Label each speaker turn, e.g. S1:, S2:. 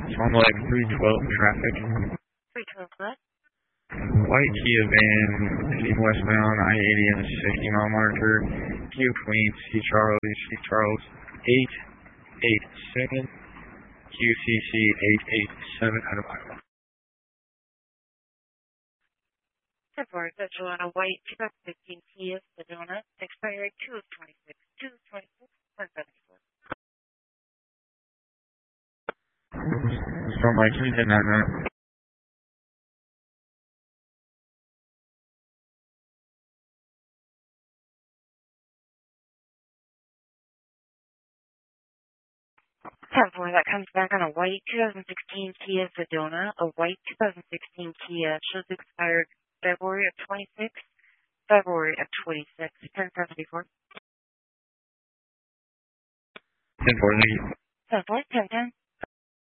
S1: on like 312 traffic.
S2: 312 what?
S1: White Kia van, heading westbound, I-80 and the 60-mile marker. Q Queen, C Charles, 887, QCC 887 out of Iowa.
S2: 10-4, Central on a white 2015 Kia Sedona, expired 2 of 26, 2 of 24, 174.
S1: So Mike, can you hit that now?
S2: That comes back on a white 2016 Kia Sedona. A white 2016 Kia shows expired February of 26, February of 26, 1074.
S1: 10-4, thank you.
S2: 10-4, 10-10.